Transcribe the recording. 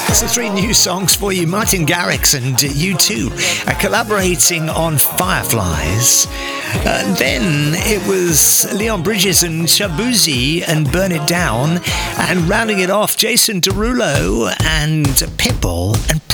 So 3 new songs for you. Martin Garrix and U2 are collaborating on Fireflies. Then it was Leon Bridges and Shabuzi and Burn It Down. And rounding it off, Jason Derulo and Pitbull and